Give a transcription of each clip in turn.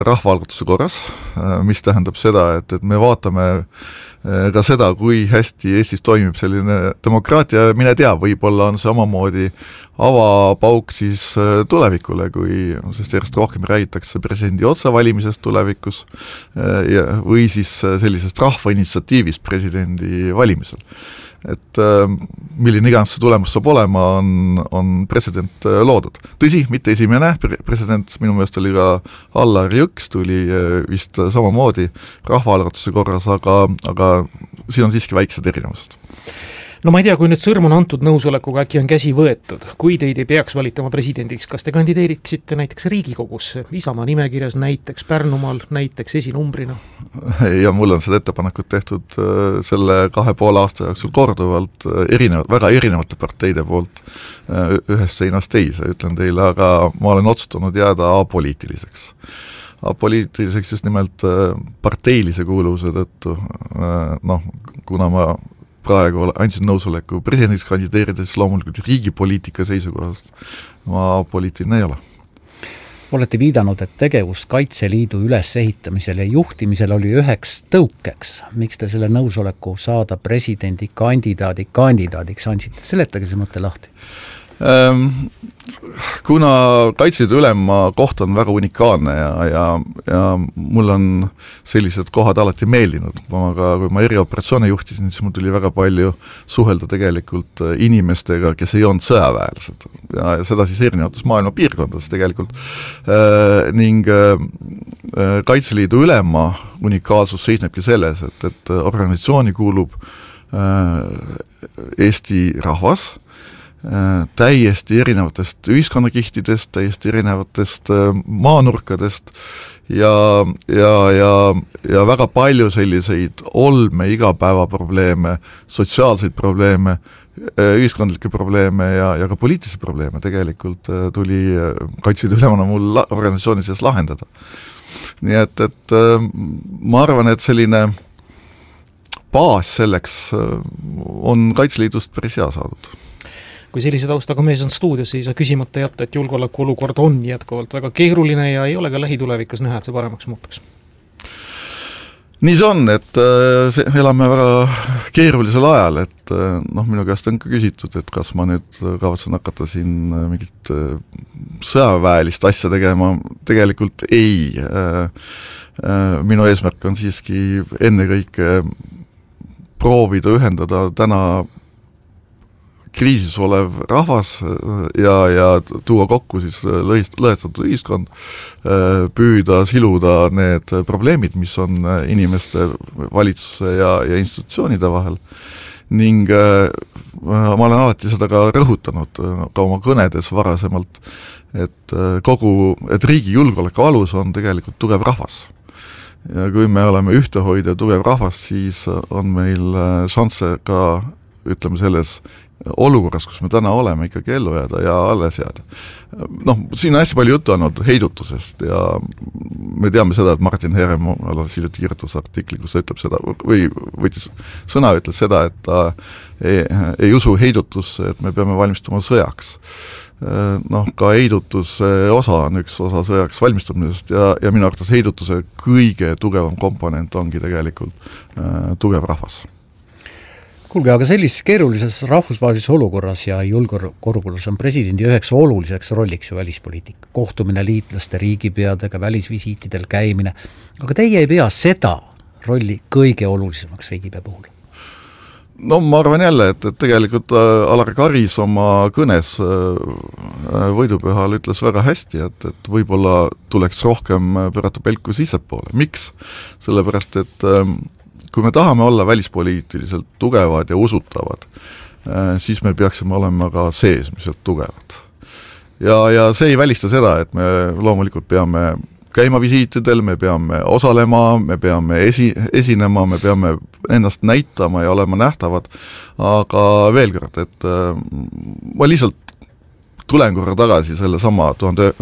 rahvaalgatuse korras, mis tähendab seda, et me vaatame ka seda, kui hästi Eestis toimib selline demokraatia, mine tea, võib-olla on samamoodi avapauk siis tulevikule, sest järjest rohkem räägitakse presidendi otsevalimisest tulevikus või siis sellisest rahvainitsiatiivist presidendi valimisel. Et milline iganes see tulemus saab olema, on president loodud. Tõsi, mitte esimene president, minu meelest oli ka Allar Jõks, tuli vist samamoodi rahvaalgatuse korras, aga siin on siiski väiksed erinevused. No ma ei tea, kui nüüd sõrm on antud nõusolekuga, äkki on käsi võetud. Kui teid ei peaks valitama presidendiks, kas te kandideeriksite näiteks Riigikogusse, Isamaa nimekirjas näiteks, Pärnumaal näiteks esinumbrina? Ja mul on seda ettepanekut tehtud selle 2,5 aasta jooksul korduvalt väga erinevate parteide poolt ühest seinast teise, ütlen teile, aga ma olen otsustanud jääda apoliitiliseks. Apoliitiliseks just nimelt parteilise kuuluvuse tõttu, kuna ma praegu andsin nõusoleku presidendiks kandideerides loomulikult riigipoliitika seisukohast ma poliitiline ei ole. Olete viidanud, et tegevus Kaitseliidu ülesehitamisel ja juhtimisel oli üheks tõukeks. Miks te selle nõusoleku saada presidendi kandidaadiks andsite? Seletage see mõtte lahti. Kuna Kaitseliidu ülema koht on väga unikaalne ja mul on sellised kohad alati meeldinud. Kui ma erioperatsioone juhtisin, siis mul tuli väga palju suhelda tegelikult inimestega, kes ei olnud sõjaväelased. Ja seda siis erinevates maailma piirkondades tegelikult. Ning Kaitseliidu ülema unikaalsus seisnebki selles, et organisatsiooni kuulub Eesti rahvas, täiesti erinevatest ühiskonnakihtidest, täiesti erinevatest maanurkadest ja väga palju selliseid olme, igapäevaprobleeme, sotsiaalseid probleeme, ühiskondlikke probleeme ja ka poliitilisi probleeme tegelikult tuli Kaitseliidu ülemana mul organisatsiooni sees lahendada. Nii et ma arvan, et selline baas selleks on Kaitseliidust päris hea saadud. Kui sellise taustaga mees on stuudios, ei saa küsimata jätta, et julgeoleku olukord on jätkuvalt väga keeruline ja ei ole ka lähitulevikus näha, et see paremaks muutuks. Nii see on, et elame väga keerulisel ajal, et minu käest on ka küsitud, et kas ma nüüd kavatsen hakata siin mingit sõjaväelist asja tegema. Tegelikult ei. Minu eesmärk on siiski ennekõike proovida ühendada täna kriisis olev rahvas ja tuua kokku siis lõhestatud ühiskond, püüda siluda need probleemid, mis on inimeste, valitsuse ja institutsioonide vahel. Ning ma olen alati seda ka rõhutanud ka oma kõnedes varasemalt, et riigi julgeoleku alus on tegelikult tugev rahvas. Ja kui me oleme ühtehoid ja tugev rahvas, siis on meil šansse ka, ütleme selles olukorras, kus me täna oleme, ikkagi ellu jääda ja alles jääda. Siin on hästi palju juttu olnud heidutusest ja me teame seda, et Martin Herem hiljuti kirjutas artikli, kus ta ütleb seda, või võttis sõna, ütles seda, et ta ei usu heidutusse, et me peame valmistuma sõjaks. Ka heidutuse osa on üks osa sõjaks valmistumisest ja minu arvates heidutuse kõige tugevam komponent ongi tegelikult tugev rahvas. Kuulge, aga sellises keerulises rahvusvahelises olukorras ja julgeolekuolukorras on presidendi üheks oluliseks rolliks ju välispoliitika. Kohtumine liitlaste, riigipeadega, välisvisiitidel käimine. Aga teie ei pea seda rolli kõige olulisemaks riigipea puhul? Ma arvan jälle, et tegelikult Alar Karis oma kõnes võidupühal ütles väga hästi, et võib-olla tuleks rohkem pöörata pelku sissepoole. Miks? Sellepärast, et kui me tahame olla välispoliitiliselt tugevad ja usutavad, siis me peaksime olema ka seesmiselt tugevad. Ja see ei välista seda, et me loomulikult peame käima visiitidel, me peame osalema, me peame esinema, me peame ennast näitama ja olema nähtavad, aga veel kord, et ma lihtsalt tulen korra tagasi selle sama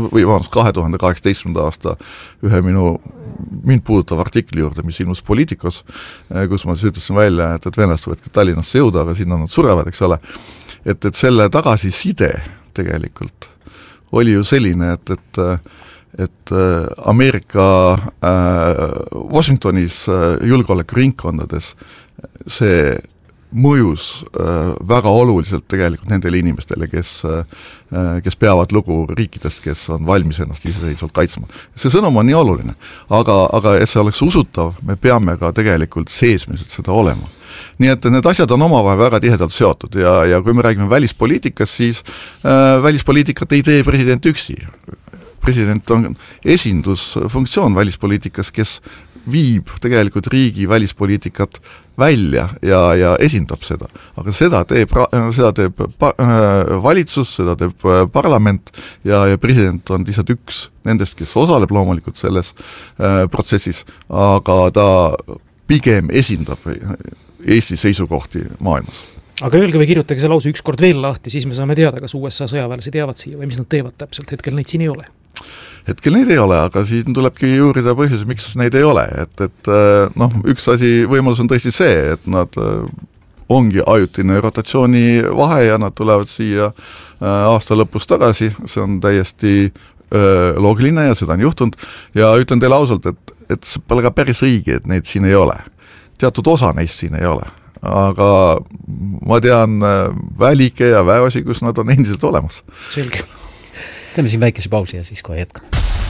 2018. aasta ühe mind puudutav artikli juurde, mis ilmus Poliitikos, kus ma siis ütlesin välja, et venelast võivad ka Tallinnasse jõuda, aga sinna nad surevad, eks ole. Et selle tagasiside tegelikult oli ju selline, et et Ameerika Washingtonis julgeolekuringkondades see mõjus väga oluliselt tegelikult nendele inimestele, kes peavad lugu riikidest, kes on valmis ennast iseseisvalt kaitsma. See sõnum on nii oluline, aga et see oleks usutav, me peame ka tegelikult seesmiselt seda olema. Nii et need asjad on omavahel väga tihedalt seotud ja kui me räägime välispoliitikast, siis välispoliitikat ei tee president üksi. President on esindusfunktsioon välispoliitikas, kes viib tegelikult riigi välispoliitikat välja ja esindab seda. Aga seda teeb valitsus, seda teeb parlament ja president on lihtsalt üks nendest, kes osaleb loomulikult selles protsessis, aga ta pigem esindab Eesti seisukohti maailmas. Aga öelge või kirjutage see lause ükskord veel lahti, siis me saame teada, kas USA sõjaväelased jäävad siia või mis nad teevad täpselt, hetkel neid siin ei ole. Hetkel neid ei ole, aga siis tulebki juurida põhjus, miks neid ei ole, et üks asi, võimalus on tõesti see, et nad ongi ajutine rotatsiooni vahe ja nad tulevad siia aasta lõpus tagasi, see on täiesti loogiline ja seda on juhtunud ja ütlen teile ausalt, et see pole ka päris õige, et neid siin ei ole. Teatud osa neist siin ei ole, aga ma tean välike ja väeosi, kus nad on endiselt olemas. Selge. Teeme siin väikese pausi ja siis kohe jätkame.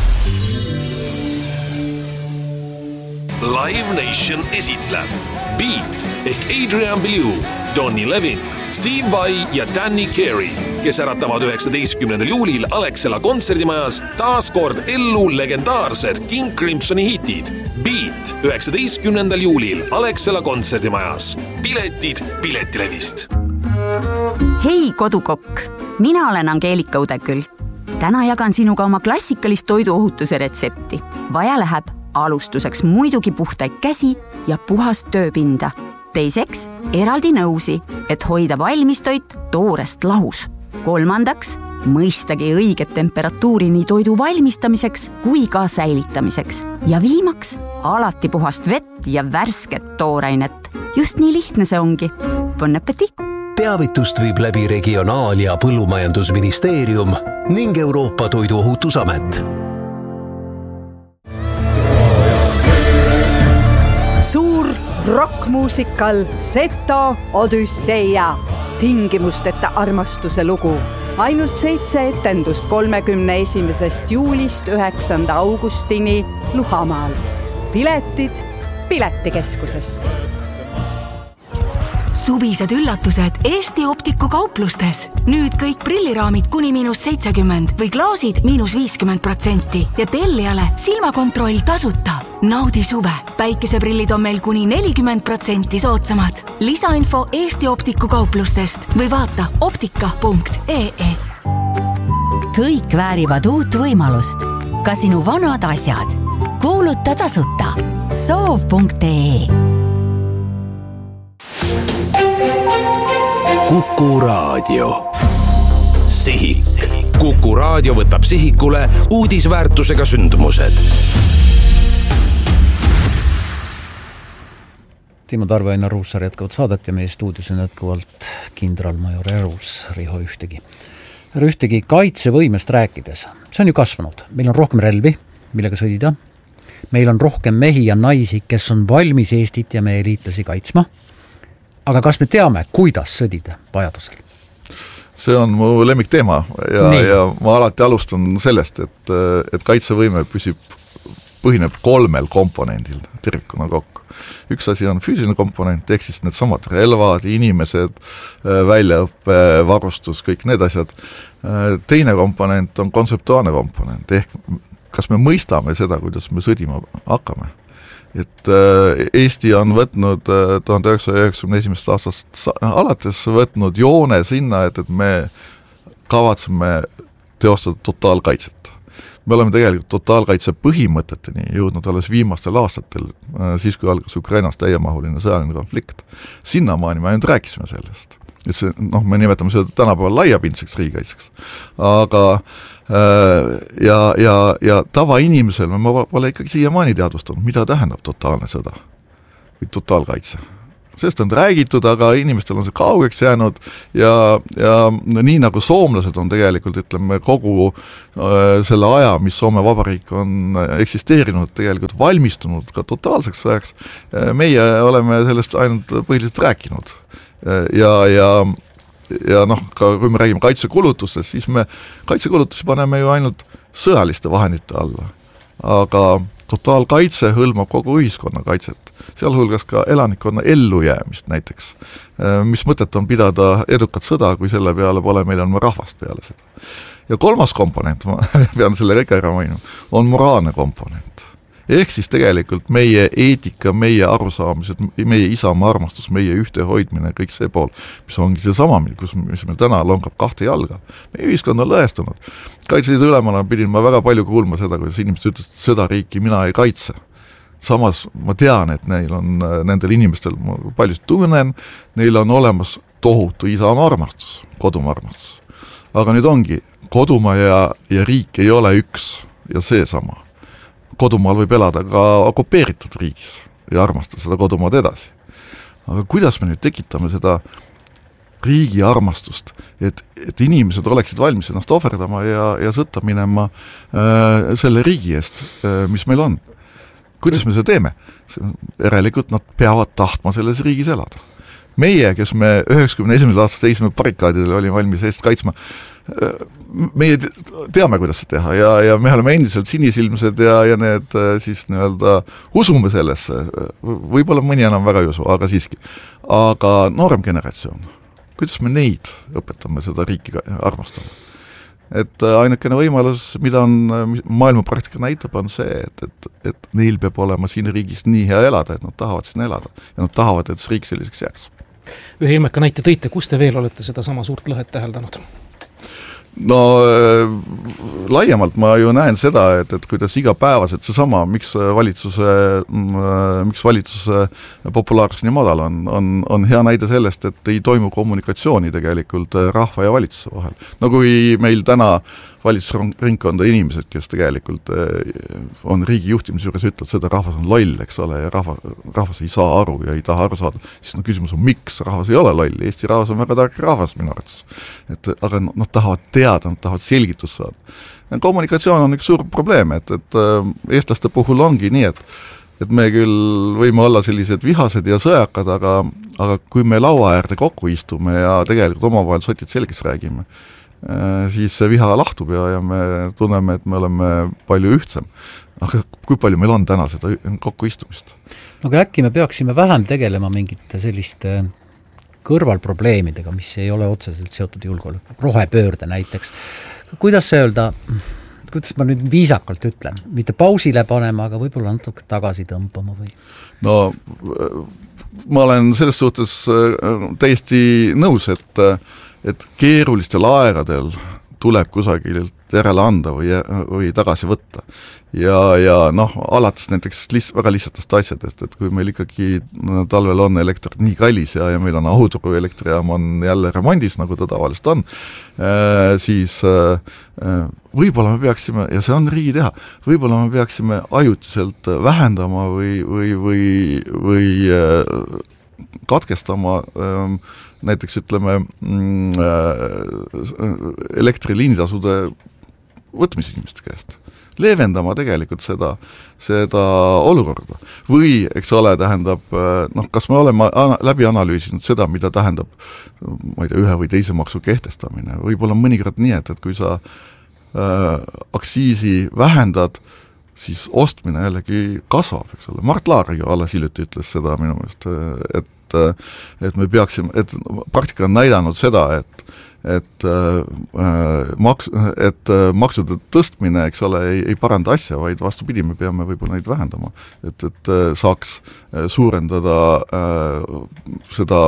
Live Nation esitleb Beat ehk Adrian Belew, Donny Levin, Steve Vai ja Danny Carey, kes äratavad 19. juulil Alexela kontserdimajas taas kord ellu legendaarsed King Crimsoni hitid. Beat 19. juulil Alexela kontserdimajas. Piletid Piletilevist. Hei kodukokk, mina olen Angeelika Udeküll. Täna jagan sinuga oma klassikalist toiduohutuse retsepti. Vaja läheb alustuseks muidugi puhtaid käsi ja puhast tööpinda. Teiseks eraldi nõusi, et hoida valmistoit toorest lahus. Kolmandaks mõistagi õiget temperatuuri nii toidu valmistamiseks kui ka säilitamiseks. Ja viimaks alati puhast vett ja värsket toorainet. Just nii lihtne see ongi. Bon appétit! Teavitust viib läbi Regionaal- ja Põllumajandusministeerium ning Euroopa Toiduohutusamet. Suur rockmuusikal Seto Odüsseia. Tingimusteta armastuse lugu. Ainult 7 etendust 31. juulist 9. augustini Luhamaal. Piletid Piletikeskusest. Suvised üllatused Eesti Optiku kauplustes. Nüüd kõik prilliraamid kuni -70 või klaasid -50% ja tellijale silmakontroll tasuta. Naudi suve. Päikeseprillid on meil kuni 40% soodsamad. Lisainfo Eesti Optiku kauplustest või vaata optika.ee. Kõik väärivad uut võimalust. Ka sinu vanad asjad. Kuuluta tasuta. Soov.ee. Kuku Raadio. Sihik. Kuku Raadio võtab sihikule uudisväärtusega sündmused. Timo Tarve ja Ainar Ruussaar jätkavad saadet ja meie stuudios on jätkuvalt kindralmajor Erus Riho Ühtegi. Ühtegi kaitsevõimest rääkides, see on ju kasvanud. Meil on rohkem relvi, millega sõdida. Meil on rohkem mehi ja naisi, kes on valmis Eestit ja meie liitlasi kaitsma. Aga kas me teame, kuidas sõdida vajadusel? See on mu lemmikteema ja ma alati alustan sellest, et kaitsevõime põhineb 3 komponendil tervikuna kokku. Üks asi on füüsiline komponent, ehk siis need samad relvad, inimesed, väljaõppe, varustus, kõik need asjad. Teine komponent on kontseptuaalne komponent, ehk kas me mõistame seda, kuidas me sõdima hakkame. Et Eesti on võtnud 1991. aastast alates võtnud joone sinna, et me kavatseme teostada totaalkaitset. Me oleme tegelikult totaalkaitse põhimõteteni jõudnud alles viimastel aastatel, siis kui algas Ukrainas täiemahuline sõjaline konflikt. Sinnamaani me ainult rääkisime sellest. Et see, me nimetame seda tänapäeval laiapindseks riigikaitseks. Aga ja tavainimesel me pole ikkagi siiamaani teadvustanud, mida tähendab totaalne sõda või totaalkaitse. sellest on räägitud, aga inimestel on see kaugeks jäänud ja nii nagu soomlased on tegelikult, ütleme, kogu selle aja, mis Soome Vabariik on eksisteerinud, tegelikult valmistunud ka totaalseks sõjaks, meie oleme sellest ainult põhiliselt rääkinud ja noh, ka kui me räägime kaitsekulutustest, siis me kaitsekulutusi paneme ju ainult sõjaliste vahendite alla, aga totaalkaitse hõlmab kogu ühiskonna kaitset, sealhulgas ka elanikkonna ellujäämist näiteks. Mis mõtet on pidada edukat sõda, kui selle peale pole meil on rahvast peale seda. Ja kolmas komponent, ma pean selle ka ära mainima, on moraalne komponent. Ehk siis tegelikult meie eetika, meie arusaamised, meie isamaa armastus, meie ühtehoidmine, kõik see pool, mis ongi see sama, mis meil täna longab kahte jalga. Meie ühiskond on lõhestunud. Kaitseliidu ülemana pidin ma väga palju kuulma seda, kuidas inimesed ütlesid, et seda riiki mina ei kaitse. Samas ma tean, et nendel inimestel, ma paljust tunnen, neil on olemas tohutu isamaa armastus, kodumaa armastus. Aga nüüd ongi, kodumaa ja riik ei ole üks ja see sama. Kodumaal võib elada ka okupeeritud riigis ja armastada seda kodumaad edasi. Aga kuidas me nüüd tekitame seda riigi armastust, et inimesed oleksid valmis ennast ohverdama ja sõtta minema selle riigi eest, mis meil on? Kuidas me seda teeme? Järelikult nad peavad tahtma selles riigis elada. Meie, kes me 91. aastast seisme barrikaadidel olime valmis eest kaitsma, meie teame, kuidas seda teha ja me oleme endiselt sinisilmsed ja need siis nii-öelda usume sellesse, võib-olla mõni enam väga ei usu, aga siiski. Aga noorem generatsioon, kuidas me neid õpetame seda riiki armastama? Et ainukene võimalus, mida on maailmapraktika näitab, on see, et neil peab olema siin riigis nii hea elada, et nad tahavad siin elada ja nad tahavad, et see riik selliseks jääks. Ühe ilmeka näite tõite, kus te veel olete seda sama suurt lõhet täheldanud? No laiemalt ma ju näen seda, et kuidas igapäevaselt seesama, miks valitsuse populaarsus nii madal on hea näide sellest, et ei toimu kommunikatsiooni tegelikult rahva ja valitsuse vahel. No kui meil täna valitsusringkonda inimesed, kes tegelikult on riigi juhtimise juures ütlevad seda, rahvas on loll, eks ole, ja rahvas ei saa aru ja ei taha aru saada, siis küsimus on, miks rahvas ei ole loll? Eesti rahvas on väga tark rahvas minu arvates. Aga nad tahavad teada, nad tahavad selgitust saada. Kommunikatsioon on üks suur probleem, et eestlaste puhul ongi nii, et me küll võime olla sellised vihased ja sõjakad, aga kui me laua äärde kokku istume ja tegelikult omavahel sotid selgeks räägime, siis see viha lahtub ja me tunneme, et me oleme palju ühtsem. Aga kui palju meil on täna seda kokku istumist? No aga äkki me peaksime vähem tegelema mingite selliste kõrvalprobleemidega, mis ei ole otseselt seotud julgeoleku, rohepöörde näiteks. Kuidas see öelda, kuidas ma nüüd viisakalt ütlen, mitte pausile panema, aga võib-olla natuke tagasi tõmbama või? No ma olen selles suhtes täiesti nõus, et keerulistel aegadel tuleb kusagilt järele anda või tagasi võtta. Ja noh, alates näiteks väga lihtsatest asjadest, et kui meil ikkagi talvel on elekter nii kallis ja meil on Ahuturu elektrijaam on jälle remondis, nagu ta tavaliselt on, siis võib-olla me peaksime, ja see on riigi teha, võib-olla me peaksime ajutiselt vähendama või katkestama näiteks ütleme elektriliinitasude võtmise inimeste käest. Leevendama tegelikult seda olukorda. Või, eks ole, tähendab, kas me oleme läbi analüüsinud seda, mida tähendab ma ei tea, ühe või teise maksu kehtestamine. Võib-olla mõnikord nii, et kui sa aktsiisi vähendad, siis ostmine jällegi kasvab, eks ole. Mart Laar ju alles hiljuti ütles seda minu meelest, et me peaksime, et praktika on näidanud seda, et maksude tõstmine, eks ole, ei paranda asja, vaid vastupidi, me peame võib-olla neid vähendama, et saaks suurendada seda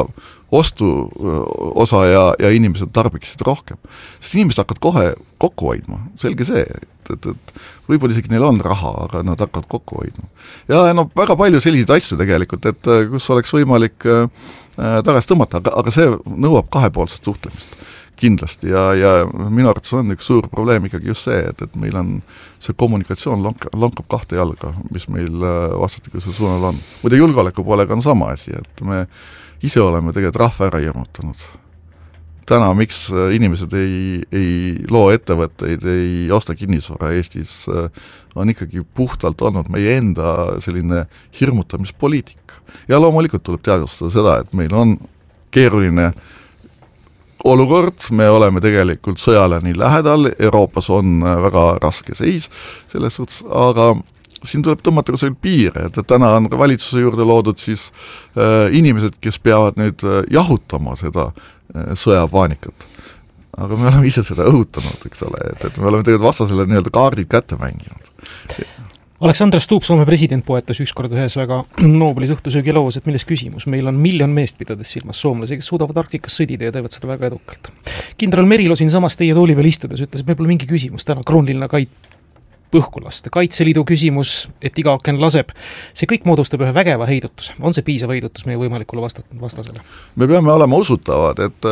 ostu osa ja inimesed tarbiksid rohkem. Sest inimesed hakkavad kohe kokku hoidma, selge see, et võib-olla isegi neil on raha, aga nad hakkavad kokku hoidma. Ja väga palju selliseid asju tegelikult, et kus oleks võimalik tagasi tõmmata, aga see nõuab kahepoolset suhtlemist. kindlasti ja minu arvates on üks suur probleem ikkagi just see, et meil on see kommunikatsioon lonkab kahte jalga, mis meil vastatikuse suunal on. Muide julgeoleku poolega on sama asi, et me ise oleme tegelikult rahva ära hirmutanud. Täna, miks inimesed ei loo ettevõtteid, ei osta kinnisvara Eestis, on ikkagi puhtalt olnud meie enda selline hirmutamispoliitika. Ja loomulikult tuleb teadvustada seda, et meil on keeruline olukord, me oleme tegelikult sõjale nii lähedal, Euroopas on väga raske seis selles suhtes, aga siin tuleb tõmmata kusagil piire, et täna on valitsuse juurde loodud siis inimesed, kes peavad nüüd jahutama seda sõjapaanikat. Aga me oleme ise seda õhutanud, eks ole, et me oleme tegelikult vastasele nii-öelda kaardid kätte mänginud. Aleksandr Stubb, Soome president, poetas ükskord ühes väga Nobelis õhtusöögiloos, et milles küsimus. Meil on 1 miljon meest pidades silmas soomlasi, kes suudavad Arktikas sõdida ja teevad seda väga edukalt. Kindral Merilo siin samas teie tooli peal istudes ütles, et meil pole mingi küsimus täna krooniline õhku lasta. Kaitseliidu küsimus, et iga aken laseb, see kõik moodustab ühe vägeva heidutuse. On see piisav heidutus meie võimalikule vastasele? Me peame olema usutavad, et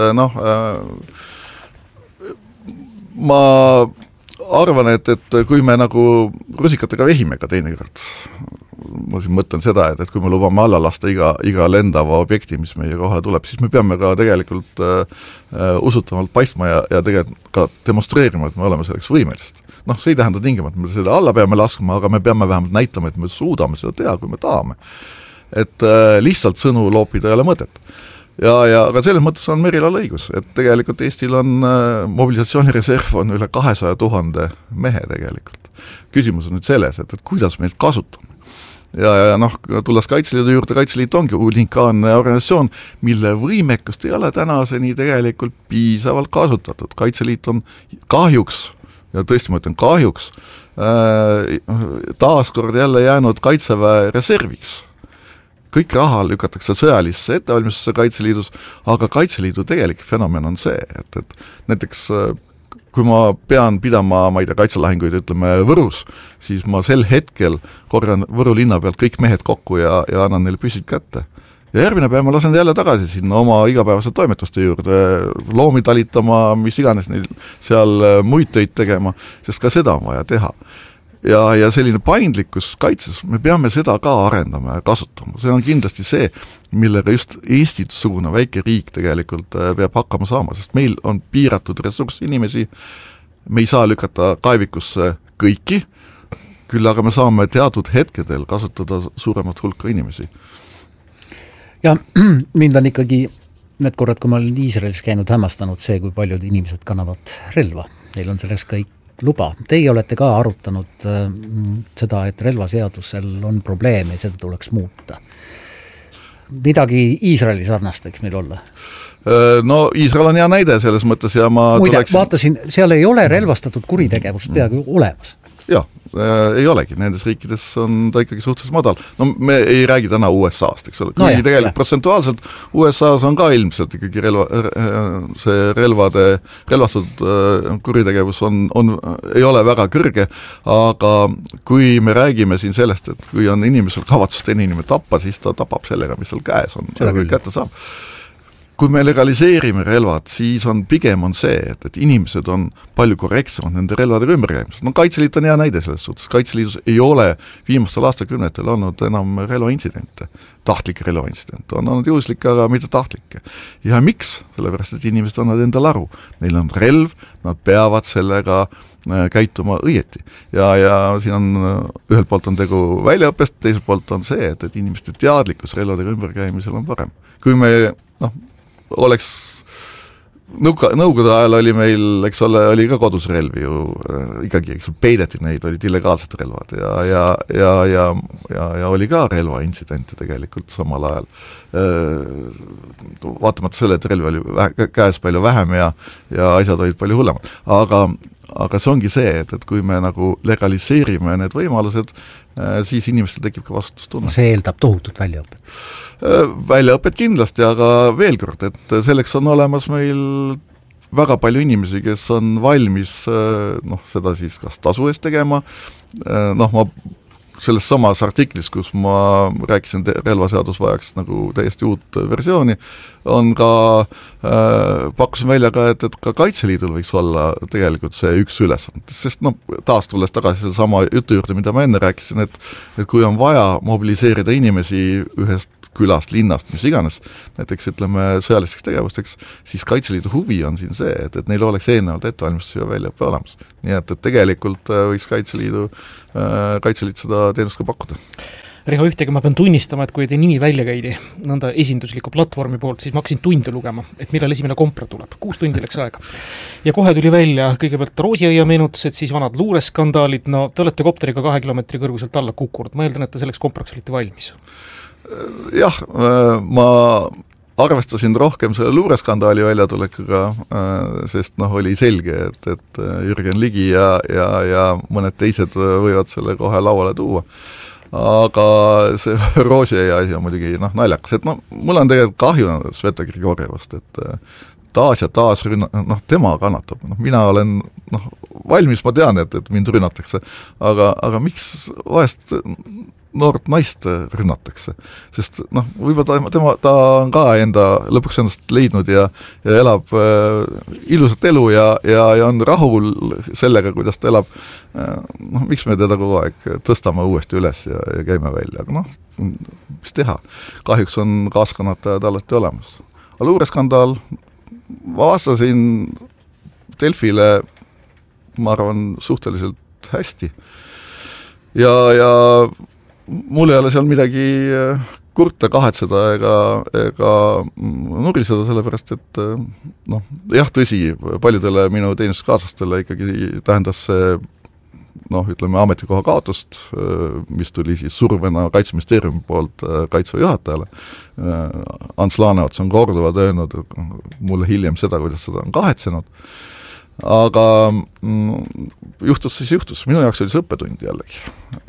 ma arvan, et kui me nagu rusikatega vehime ka teinekord, ma siin mõtlen seda, et kui me lubame alla lasta iga lendava objekti, mis meie kohale tuleb, siis me peame ka tegelikult usutavalt paistma ja tegelikult ka demonstreerima, et me oleme selleks võimelised. See ei tähenda tingimata, et me seda alla peame laskma, aga me peame vähemalt näitama, et me suudame seda teha, kui me tahame. Et lihtsalt sõnu loopida ei ole mõtet. Aga selles mõttes on Merilal õigus, et tegelikult Eestil on mobilisatsioonireserv on üle 200 000 mehe tegelikult. Küsimus on nüüd selles, et kuidas me neid kasutame. Tulles Kaitseliidu juurde, Kaitseliit ongi unikaalne organisatsioon, mille võimekust ei ole tänaseni tegelikult piisavalt kasutatud. Kaitseliit on kahjuks, ja tõesti ma ütlen kahjuks, taaskord jälle jäänud Kaitseväe reserviks. Kõik raha lükatakse sõjalisse ettevalmistusse Kaitseliidus, aga Kaitseliidu tegelik fenomen on see, et näiteks kui ma pean pidama, ma ei tea, kaitselahinguid, ütleme Võrus, siis ma sel hetkel korjan Võru linna pealt kõik mehed kokku ja annan neile püsid kätte. Ja järgmine päev ma lasen jälle tagasi sinna oma igapäevase toimetuste juurde, loomi talitama, mis iganes neil seal muid töid tegema, sest ka seda on vaja teha. Ja selline paindlikkus kaitses, me peame seda ka arendama ja kasutama. See on kindlasti see, millega just Eesti-sugune väike riik tegelikult peab hakkama saama, sest meil on piiratud ressurss inimesi, me ei saa lükata kaevikusse kõiki, küll aga me saame teatud hetkedel kasutada suuremat hulka inimesi. Ja mind on ikkagi need korrad, kui ma olen Iisraelis käinud, hämmastanud see, kui paljud inimesed kannavad relva. Neil on selleks kõik luba. Teie olete ka arutanud seda, et relvaseadusel on probleeme ja seda tuleks muuta. Midagi Iisraeli sarnasteks meil olla? Iisrael on hea näide selles mõttes ja ma vaatasin, seal ei ole relvastatud kuritegevust peaaegu olemas. Jah, ei olegi, nendes riikides on ta ikkagi suhteliselt madal. Me ei räägi täna USA-st, eks ole. Kuigi tegelikult protsentuaalselt USA-s on ka ilmselt ikkagi relvastatud kuritegevus ei ole väga kõrge, aga kui me räägime siin sellest, et kui on inimesel kavatsust inimene tappa, siis ta tapab sellega, mis seal käes on, seda kätte saab. Kui me legaliseerime relvad, siis pigem on see, et inimesed on palju korrektsemad nende relvadega ümberkäimised. Kaitseliit on hea näide selles suhtes. Kaitseliidus ei ole viimastel aastakümnetel olnud enam relvaintsidente. Tahtlikke relvaintsidente. On olnud juhuslikke, aga mitte tahtlikke. Ja miks? Sellepärast, et inimesed on nad endal aru. Neil on relv, nad peavad sellega käituma õieti. Ja siin on, ühelt poolt on tegu väljaõppest, teiselt poolt on see, et inimeste teadlikkus relvadega ümberkäimisel on parem. Kui me, oleks nõukogude ajal oli meil, eks ole, oli ka kodus relvi ju ikkagi, eks peideti neid, olid illegaalsed relvad ja oli ka relvaintsidente tegelikult samal ajal. Vaatamata selle, et relvi oli käes palju vähem ja asjad olid palju hullemad. Aga see ongi see, et kui me nagu legaliseerime need võimalused, siis inimestel tekib ka vastutustunne. See eeldab tohutut väljaõpet. Väljaõpet kindlasti, aga veel kord, et selleks on olemas meil väga palju inimesi, kes on valmis seda siis kas tasu eest tegema, ma selles samas artiklis, kus ma rääkisin, relvaseadus vajaks nagu täiesti uut versiooni, on ka, pakkusin välja ka, et ka Kaitseliidul võiks olla tegelikult see üks ülesanne, sest taas tulles tagasi selle sama jutu juurde, mida ma enne rääkisin, et kui on vaja mobiliseerida inimesi ühest külast, linnast, mis iganes, näiteks ütleme sõjalisteks tegevusteks, siis Kaitseliidu huvi on siin see, et neil oleks eelnevalt ettevalmistus ja väljaõppe olemas. Nii et tegelikult võiks Kaitseliit seda teenust ka pakkuda. Riho, ühtegi ma pean tunnistama, et kui teie nimi välja käidi nõnda esindusliku platvormi poolt, siis ma hakkasin tunde lugema, et millal esimene kompra tuleb. 6 tundi läks aega. Ja kohe tuli välja kõigepealt Roosiaia meenutused, siis vanad luureskandaalid, no te olete kopteriga 2 kilomeetri kõrguselt alla kukkunud. Ma eeldan, et te selleks kompraks olite valmis. Jah, ma arvestasin rohkem selle luureskandaali väljatulekuga, sest oli selge, et Jürgen Ligi ja mõned teised võivad selle kohe lauale tuua. Aga see Roosiaia asi on muidugi naljakas, et mul on tegelikult kahju Sveta Grigorjevast, et taas ja taas tema kannatab. Mina olen valmis, ma tean, et mind rünnatakse, aga miks vahest noort naist rünnatakse, sest võib-olla ta on ka lõpuks endast leidnud ja elab ilusat elu ja on rahul sellega, kuidas ta elab. Miks me teda kogu aeg tõstame uuesti üles ja käime välja, aga mis teha, kahjuks on kaaskannatajad alati olemas. Aga luureskandaal, ma vastasin Delfile, ma arvan, suhteliselt hästi ja mul ei ole seal midagi kurta, kahetseda ega nuriseda, sellepärast, et jah, tõsi, paljudele minu teenistuskaaslastele ikkagi tähendas see ütleme ametikoha kaotust, mis tuli siis survena Kaitseministeeriumi poolt Kaitseväe juhatajale. Ants Laaneots on korduvalt öelnud mulle hiljem seda, kuidas seda on kahetsenud. Aga juhtus, minu jaoks oli see õppetund jällegi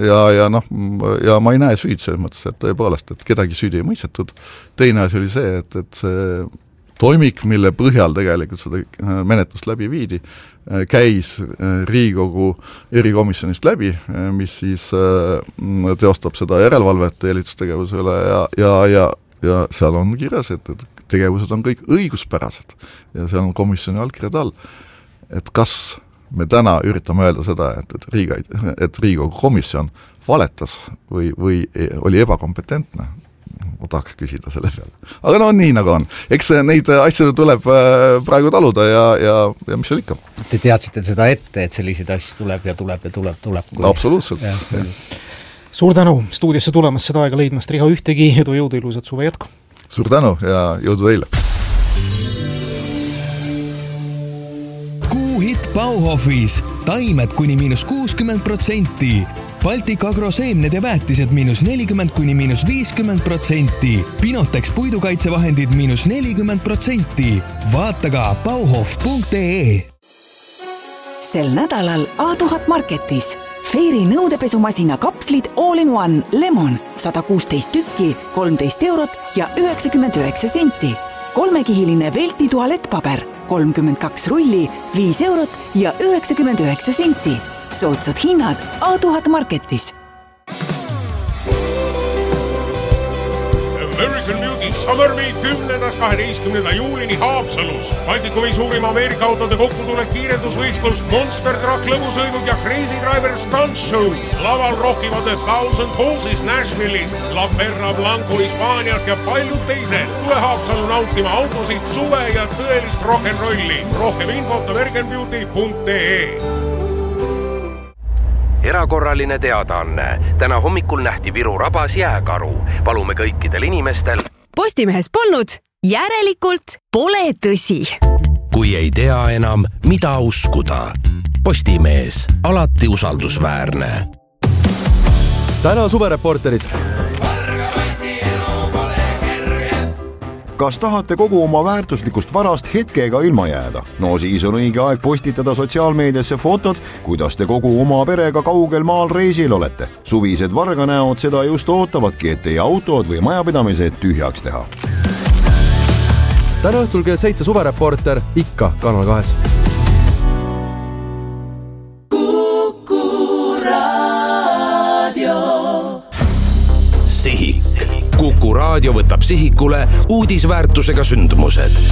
ja ma ei näe süüd selles mõttes, et tõepoolest, et kedagi süüdi ei mõistetud. Teine asi oli see, et see toimik, mille põhjal tegelikult seda menetlust läbi viidi, käis Riigikogu erikomisjonist läbi, mis siis teostab seda järelevalvet jälitustegevuse üle ja seal on kirjas, et tegevused on kõik õiguspärased ja seal on komisjoni allkirjad all. Et kas me täna üritame öelda seda, et Riigikogu komisjon valetas või oli ebakompetentne, ma tahaks küsida selle peale. Aga nii nagu on. Eks neid asju tuleb praegu taluda ja mis seal ikka. Te teadsite seda ette, et selliseid asju tuleb. Absoluutselt. Suur tänu stuudiosse tulemas seda aega leidmast. Riho, ühtegi jõudu ilusat suve jätku. Suur tänu ja jõudu teile. Hitt Bauhofis, taimed kuni -60%, Baltic Agro seemned ja väetised -40 kuni -50%, Pinotex puidukaitsevahendid -40%. Vaata ka bauhof.ee. Sel nädalal A1000 Marketis Fairy nõudepesumasina kapslid All-in-One Lemon 116 tükki, 13 eurot ja 99 senti. 3-kihiline Velti tualettpaber 32 rulli, 5 eurot ja 99 senti. Soodsad hinnad A1000 Marketis. American Beauty Summer Week 10.–12. juulini Haapsalus. Baltikumi suurima Ameerika autode kokkutulek kiirendusvõistlus, Monster Truck lõbusõidud ja Crazy Driver Stunt Show. Laval rockivad The Thousand Horses Nashville'ist, La Perra Blanco Hispaaniast ja paljud teised. Tule Haapsalu nautima autosid, suve ja tõelist rock'n'rolli. Rohkem infot americanbeauty.ee. Erakorraline teadaanne. Täna hommikul nähti Viru rabas jääkaru. Palume kõikidel inimestel. Postimehes polnud, järelikult pole tõsi. Kui ei tea enam, mida uskuda. Postimees, alati usaldusväärne. Täna suvereporteris. Kas tahate kogu oma väärtuslikust varast hetkega ilma jääda? No siis on õige aeg postitada sotsiaalmeediasse fotod, kuidas te kogu oma perega kaugel maal reisil olete. Suvised varganäod seda just ootavadki, et teie autod või majapidamised tühjaks teha. Täna õhtul kell 7 suvereporter ikka Kanal 2. Kuku Raadio. Kuku raadio võtab sihikule uudisväärtusega sündmused.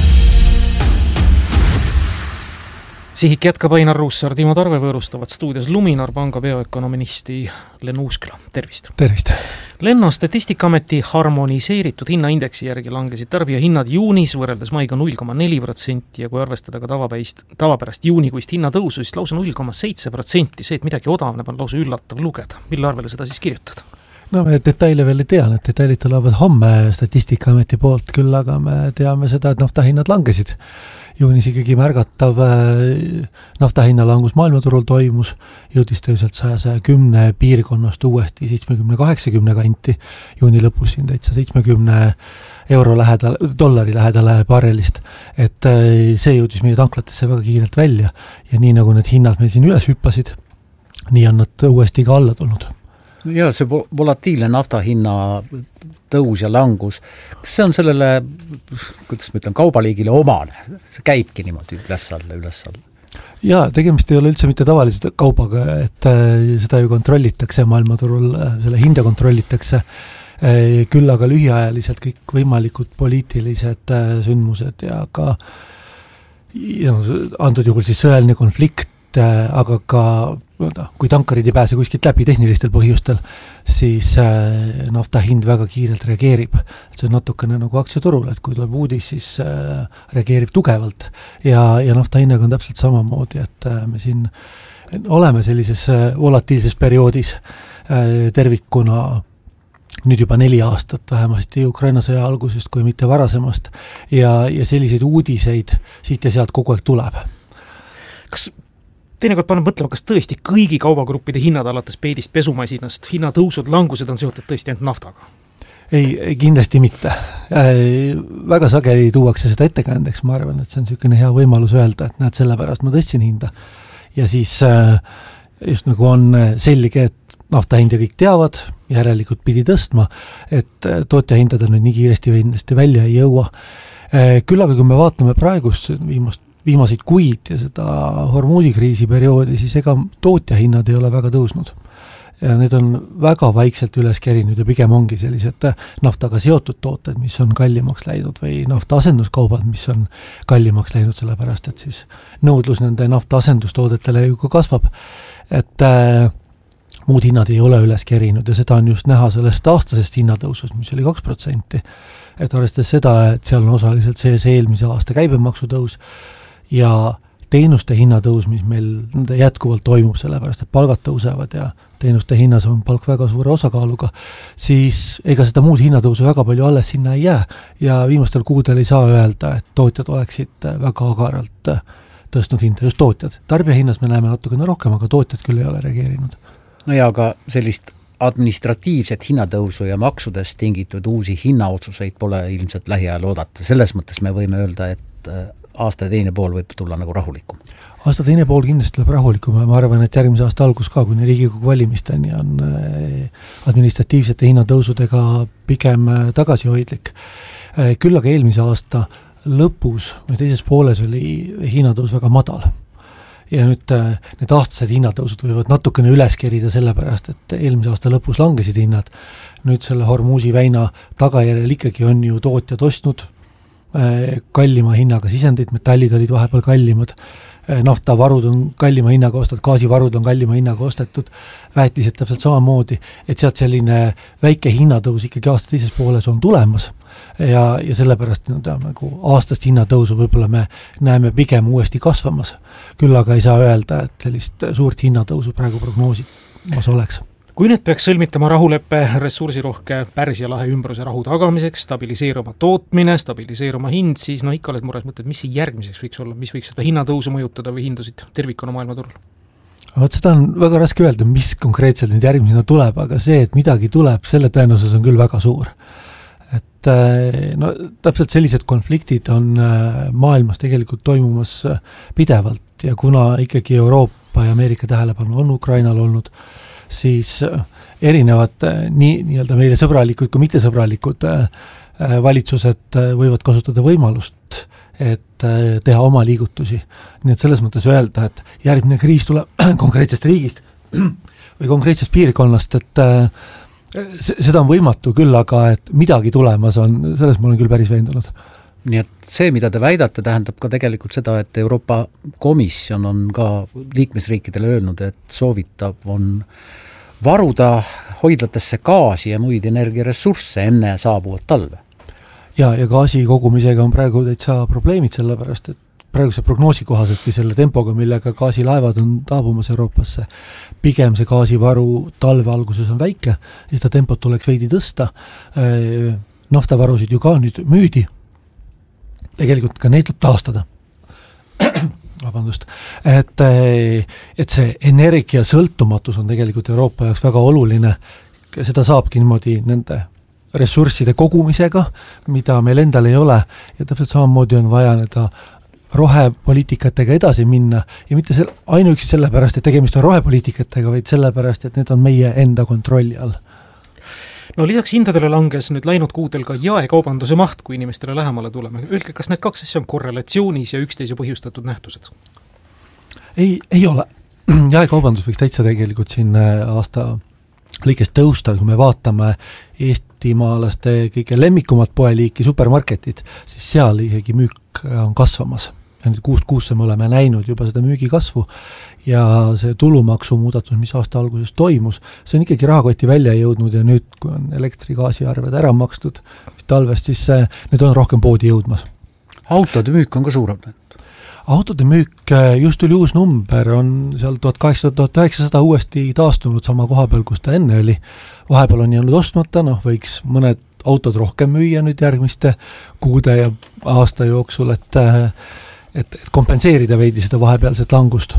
Sihik jätkab Ainar Ruussaar, Timo Tarve võõrustavad stuudios Luminor panga peoökonomisti Len Uusküla. Tervist! Tervist! Lenno Statistikaameti harmoniseeritud hinnaindeksi järgi langesid tarbijahinnad juunis võrreldes maiga 0,4% ja kui arvestada ka tavapärast juunikuist hinnatõusu, siis lausa 0,7%. See, et midagi odavneb, on lausa üllatav lugeda. Mille arvele seda siis kirjutada? No me detaile veel ei tea, need detailid tulevad homme Statistikaameti poolt, küll aga me teame seda, et naftahinnad langesid. Juunis ikkagi märgatav naftahinna langus maailmaturul toimus, jõudis tõuselt 110 piirkonnast uuesti 70-80 kanti, juuni lõpus siin täitsa 70 dollari lähedale barrelist, et see jõudis meie tanklatesse väga kiirelt välja ja nii nagu need hinnad meil siin üles hüppasid, nii on nad uuesti ka alla tulnud. Ja see volatiilne naftahinna tõus ja langus, kas see on sellele, kuidas ma ütlen, kaubaliigile omane? See käibki niimoodi üles-alla? Jaa, tegemist ei ole üldse mitte tavalise kaubaga, et seda ju kontrollitakse maailmaturul, selle hinda kontrollitakse, küll aga lühiajaliselt kõik võimalikud poliitilised sündmused ja ka antud juhul siis sõjaline konflikt, aga ka kui tankarid ei pääse kuskilt läbi tehnilistel põhjustel, siis nafta hind väga kiirelt reageerib. See on natukene nagu aktsiaturul, et kui tuleb uudis, siis reageerib tugevalt ja nafta hinnaga on täpselt samamoodi, et me siin oleme sellises volatiilses perioodis tervikuna nüüd juba 4 aastat vähemasti Ukraina sõja algusest, kui mitte varasemast ja selliseid uudiseid siit ja sealt kogu aeg tuleb. Kas teinekord paneb mõtlema, kas tõesti kõigi kaubagruppide hinnad alates peedist pesumasinast, hinnatõusud, langused on seotud tõesti ainult naftaga? Ei, kindlasti mitte. Väga sageli tuuakse seda ettekäändeks, ma arvan, et see on niisugune hea võimalus öelda, et näed, sellepärast ma tõstsin hinda. Ja siis just nagu on selge, et naftahinda kõik teavad, järelikult pidi tõstma, et tootjahindad on nüüd nii kiiresti või välja ei jõua. Küll aga kui me vaatame praegust viimaseid kuid ja seda Hormuzi kriisi perioodi, siis ega tootjahinnad ei ole väga tõusnud. Ja need on väga vaikselt üles kerinud ja pigem ongi sellised naftaga seotud tooted, mis on kallimaks läinud või nafta-asenduskaubad, mis on kallimaks läinud, sellepärast, et siis nõudlus nende nafta-asendustoodetele ju ka kasvab. Et muud hinnad ei ole üles kerinud ja seda on just näha sellest aastasest hinnatõusust, mis oli 2%. Et arvestades seda, et seal on osaliselt see eelmise aasta käibemaksutõus ja teenuste hinnatõus, mis meil jätkuvalt toimub, sellepärast, et palgad tõusevad ja teenuste hinnas on palk väga suure osakaaluga, siis ega seda muud hinnatõusu väga palju alles sinna ei jää ja viimastel kuudel ei saa öelda, et tootjad oleksid väga agaralt tõstnud hinda, just tootjad. Tarbijahinnas me näeme natukene rohkem, aga tootjad küll ei ole reageerinud. No ja aga sellist administratiivset hinnatõusu ja maksudest tingitud uusi hinnaotsuseid pole ilmselt lähiajal oodata. Selles mõttes me võime öelda, et aasta teine pool võib tulla nagu rahulikum. Aasta teine pool kindlasti tuleb rahulikum ja ma arvan, et järgmise aasta algus ka, kuni Riigikogu valimisteni on administratiivsete hinnatõusudega pigem tagasihoidlik. Küll aga eelmise aasta lõpus või teises pooles oli hinnatõus väga madal. Ja nüüd need aastased hinnatõusud võivad natukene üles kerida sellepärast, et eelmise aasta lõpus langesid hinnad. Nüüd selle Hormuzi väina tagajärjel ikkagi on ju tootjad ostnud kallima hinnaga sisendid, metallid olid vahepeal kallimad, naftavarud on kallima hinnaga ostetud, gaasivarud on kallima hinnaga ostetud, väetised täpselt samamoodi, et sealt selline väike hinnatõus ikkagi aasta teises pooles on tulemas ja sellepärast nagu aastast hinnatõusu võib-olla me näeme pigem uuesti kasvamas. Küll aga ei saa öelda, et sellist suurt hinnatõusu praegu prognoosimas oleks. Kui nüüd peaks sõlmitama rahuleppe ressursirohke Pärsia lahe ümbruse rahu tagamiseks, stabiliseeruma tootmine, stabiliseeruma hind, siis ikka oled mures, mõtled, mis järgmiseks võiks olla, mis võiks seda hinnatõusu mõjutada või hindusid tervikuna maailmaturul? Vaat seda on väga raske öelda, mis konkreetselt nüüd järgmisena tuleb, aga see, et midagi tuleb, selle tõenäosus on küll väga suur. Et täpselt sellised konfliktid on maailmas tegelikult toimumas pidevalt ja kuna ikkagi Euroopa ja Ameerika tähelepanu on Ukrainal olnud, siis erinevad nii-öelda meile sõbralikud kui mittesõbralikud valitsused võivad kasutada võimalust, et teha oma liigutusi. Nii et selles mõttes öelda, et järgmine kriis tuleb konkreetsest riigist või konkreetsest piirkonnast, Seda on võimatu küll, aga et midagi tulemas on, selles ma olen küll päris veendunud. Nii et see, mida te väidate, tähendab ka tegelikult seda, et Euroopa Komisjon on ka liikmesriikidele öelnud, et soovitav on varuda hoidlatesse gaasi ja muid energiaressursse enne saabuvat talve. Ja gaasi kogumisega on praegu täitsa probleemid, sellepärast, et praeguse prognoosi kohaselt või selle tempoga, millega gaasilaevad on taabumas Euroopasse, pigem see gaasivaru talve alguses on väike ja seda tempot tuleks veidi tõsta. Naftavarusid ju ka nüüd müüdi. Tegelikult ka neid tuleb taastada. Vabandust. Et see energia sõltumatus on tegelikult Euroopa jaoks väga oluline. Seda saabki niimoodi nende ressursside kogumisega, mida meil endal ei ole, ja täpselt samamoodi on vaja nende rohepoliitikatega edasi minna ja mitte ainuüksi sellepärast, et tegemist on rohepoliitikatega, vaid sellepärast, et need on meie enda kontrolli all. No lisaks hindadele langes nüüd läinud kuudel ka jaekaubanduse maht, kui inimestele lähemale tuleme. Öelge, kas need kaks asja on korrelatsioonis ja üksteise põhjustatud nähtused? Ei ole. Jaekaubandus võiks täitsa tegelikult siin aasta lõikest tõusta, kui me vaatame eestimaalaste kõige lemmikumat poeliiki supermarketid, siis seal isegi müük on kasvamas. Ja nüüd kuust me oleme näinud juba seda müügi kasvu ja see tulumaksu muudatus, mis aasta alguses toimus, see on ikkagi rahakoti välja jõudnud ja nüüd, kui on elektrigaasiarved ära makstud talvest, siis need on rohkem poodi jõudmas. Autode müük on ka suurem? Autode müük, just tuli uus number, on seal 1800-1900 uuesti taastunud sama koha peal, kus ta enne oli. Vahepeal on jäänud ostmata, võiks mõned autod rohkem müüa nüüd järgmiste kuude ja aasta jooksul, et kompenseerida veidi seda vahepealset langust.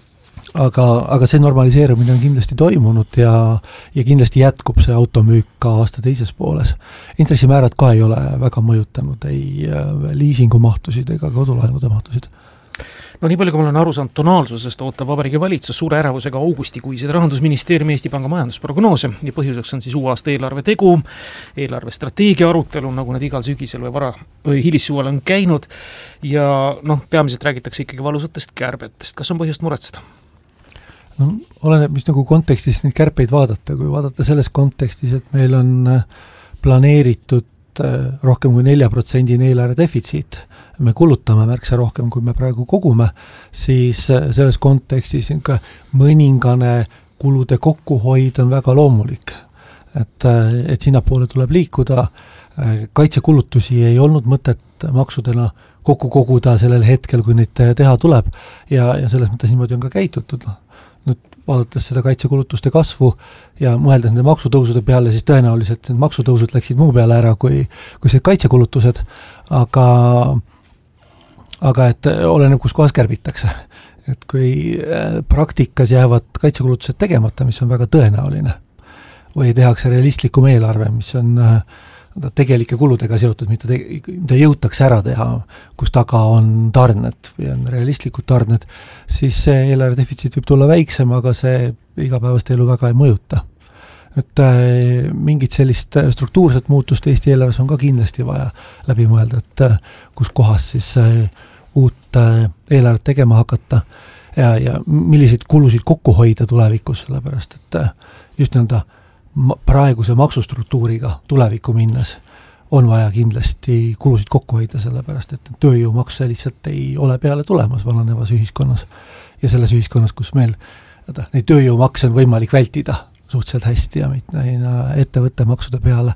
Aga see normaliseerumine on kindlasti toimunud ja kindlasti jätkub see automüük ka aasta teises pooles. Intressimäärad ka ei ole väga mõjutanud, ei liisingumahtusid ega kodulaenude mahtusid. No nii palju, kui ma olen aru saanud tonaalsusest, ootab Vabariigi Valitsus suure ärevusega augustikuised Rahandusministeeriumi Eesti Panga majandusprognoose ja põhjuseks on siis uue aasta eelarve tegu, eelarvestrateegia arutelu, nagu need igal sügisel või hilissuvel on käinud ja peamiselt räägitakse ikkagi valusatest kärbetest. Kas on põhjust muretseda? Oleneb, mis kontekstis neid kärpeid vaadata, kui vaadata selles kontekstis, et meil on planeeritud rohkem kui 4% eelarve defitsiit, me kulutame märksa rohkem, kui me praegu kogume, siis selles kontekstis mõningane kulude kokkuhoid on väga loomulik. Et sinnapoole tuleb liikuda, kaitsekulutusi ei olnud mõtet maksudena kokku koguda sellel hetkel, kui neid teha tuleb ja selles mõttes niimoodi on ka käitutud. Nüüd vaadates seda kaitsekulutuste kasvu ja mõeldes nende maksutõusude peale, siis tõenäoliselt need maksutõusud läksid muu peale ära kui see kaitsekulutused, aga et oleneb, kus kohas kärbitakse. Et kui praktikas jäävad kaitsekulutused tegemata, mis on väga tõenäoline, või tehakse realistlikum eelarve, mis on tegelike kuludega seotud, mida jõutakse ära teha, kus taga on tarned või on realistlikud tarned, siis see eelarve defitsiit võib tulla väiksem, aga see igapäevast elu väga ei mõjuta. Et mingit sellist struktuurset muutust Eesti eelarves on ka kindlasti vaja läbi mõelda, et kus kohas siis uut eelarvet tegema hakata ja milliseid kulusid kokku hoida tulevikus, sellepärast et just praeguse maksustruktuuriga tulevikku minnes on vaja kindlasti kulusid kokku hoida, sellepärast et tööjõumakse lihtsalt ei ole peale tulemas vananevas ühiskonnas ja selles ühiskonnas, kus meil neid tööjõumakse on võimalik vältida suhteliselt hästi ja ettevõtte maksude peale.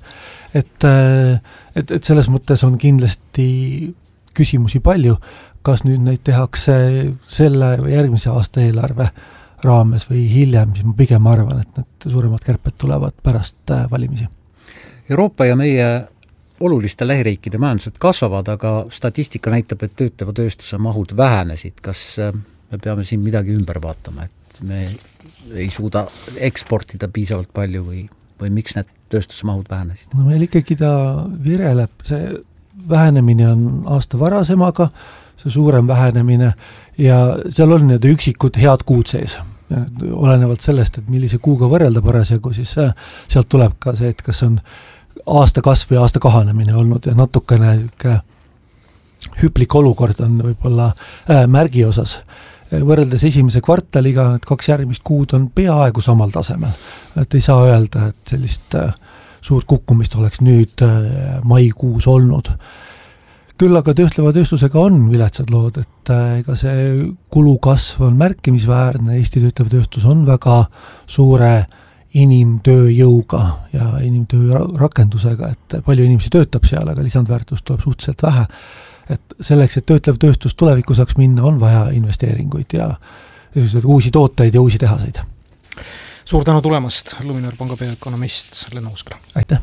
Et selles mõttes on kindlasti küsimusi palju, kas nüüd neid tehakse selle või järgmise aasta eelarve raames või hiljem, siis ma pigem arvan, et need suuremad kärped tulevad pärast valimisi. Euroopa ja meie oluliste lähiriikide majandused kasvavad, aga statistika näitab, et töötava tööstuse mahud vähenesid. Kas me peame siin midagi ümber vaatama, et me ei suuda eksportida piisavalt palju või miks need tööstuse mahud vähenesid? No meil ikkagi ta vireleb, see vähenemine on aasta varasemaga, see suurem vähenemine ja seal on need üksikud head kuud sees. Olenevalt sellest, et millise kuuga võrrelda parasjagu, siis sealt tuleb ka see, et kas on aasta kasv või aasta kahanemine olnud ja natukene hüplik olukord on võib-olla märgi osas. võrreldes esimese kvartaliga need 2 järgmist kuud on peaaegu samal tasemel. Et ei saa öelda, et sellist suurt kukkumist oleks nüüd maikuus olnud. Küll aga töötleva tööstusega on viletsad lood, et ega see kulukasv on märkimisväärne, Eesti töötlev tööstus on väga suure inimtööjõuga ja inimtöörakendusega, et palju inimesi töötab seal, aga lisandväärtust tuleb suhteliselt vähe. Et selleks, et töötlev tööstus tulevikku saaks minna, on vaja investeeringuid ja uusi tooteid ja uusi tehaseid. Suur tänu tulemast, Luminor panga peaökonomist Lenno Uuskala. Aitäh!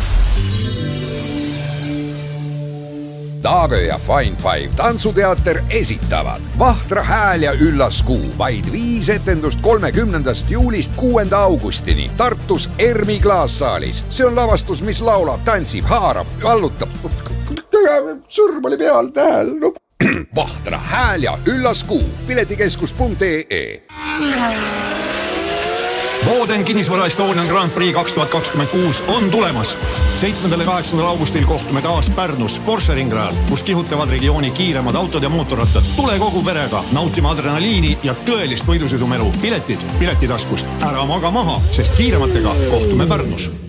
Taagö ja Fine Five tantsuteater esitavad Vahtra hääl ja üllas kuu. Vaid 5 etendust 30. juulist 6. augustini Tartus Ermi klaassaalis. See on lavastus, mis laulab, tantsib, haarab, vallutab. Sõrm oli peal tähel. No. Vahtra hääl ja üllas kuu. Piletikeskus.ee Booden kinnisvara Estonian Grand Prix 2026 on tulemas. 7. ja 8. augustil kohtume taas Pärnus Porsche ringrajal, kus kihutavad regiooni kiiremad autod ja mootorrattad. Tule kogu perega nautima adrenaliini ja tõelist võidusõidumelu. Piletid piletitaskust. Ära maga maha, sest kiirematega kohtume Pärnus.